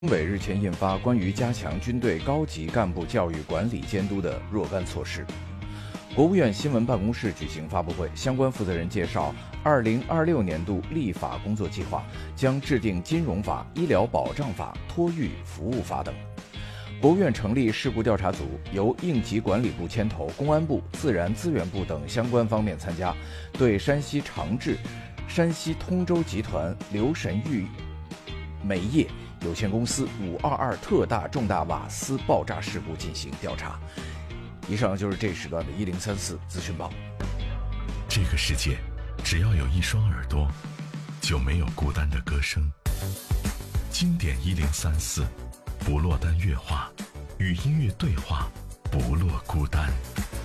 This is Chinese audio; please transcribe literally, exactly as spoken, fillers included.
中委日前印发关于加强军队高级干部教育管理监督的若干措施。国务院新闻办公室举行发布会，相关负责人介绍，二零二六年度立法工作计划将制定金融法、医疗保障法、托育服务法等。国务院成立事故调查组，由应急管理部牵头，公安部、自然资源部等相关方面参加，对山西长治、山西通州集团留神域煤业有限公司五二二特大重大瓦斯爆炸事故进行调查。以上就是这时段的一零三四资讯报。 这个世界，只要有一双耳朵，就没有孤单的歌声。经典一零三四，不落单乐话，与音乐对话，不落孤单。